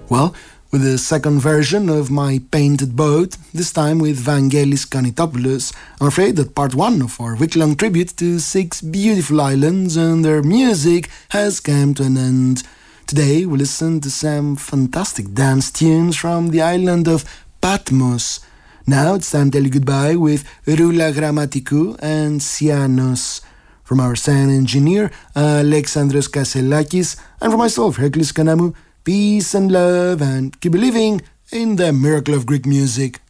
Well, with the second version of My Painted Boat, this time with Vangelis Kanitopoulos. I'm afraid that part one of our week-long tribute to 6 beautiful islands and their music has come to an end. Today we listen to some fantastic dance tunes from the island of Patmos. Now it's time to tell you goodbye with Roula Grammatikou and Sianos. From our sound engineer, Alexandros Kasselakis, and from myself, Hercules Kanamu, peace and love, and keep believing in the miracle of Greek music.